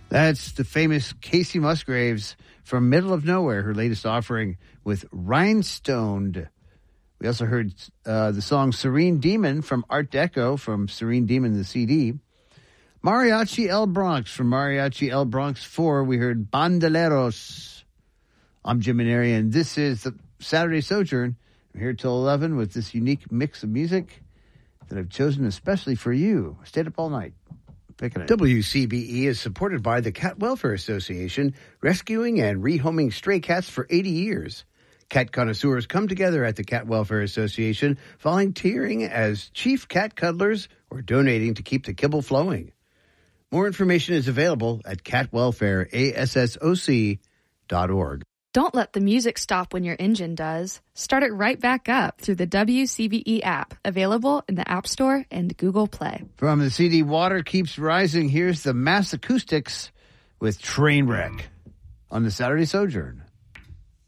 That's the famous Casey Musgraves from Middle of Nowhere, her latest offering with Rhinestoned. We also heard the song Serene Demon from Art Deco from Serene Demon, the CD. Mariachi El Bronx from Mariachi El Bronx 4. We heard Bandoleros. I'm Jim Maneri, and this is the Saturday Sojourn. I'm here till 11 with this unique mix of music that I've chosen especially for you. I stayed up all night picking it. WCBE is supported by the Cat Welfare Association, rescuing and rehoming stray cats for 80 years. Cat connoisseurs come together at the Cat Welfare Association, volunteering as chief cat cuddlers or donating to keep the kibble flowing. More information is available at catwelfareassoc.org. Don't let the music stop when your engine does. Start it right back up through the WCBE app, available in the App Store and Google Play. From the CD Water Keeps Rising, here's the Mass Acoustics with Trainwreck on the Saturday Sojourn.